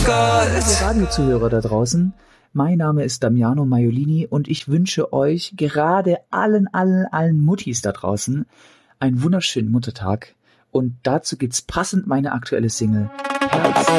Liebe Radiozuhörer da draußen, mein Name ist Damiano Maiolini und ich wünsche euch gerade allen Muttis da draußen einen wunderschönen Muttertag. Und dazu gibt's passend meine aktuelle Single Herz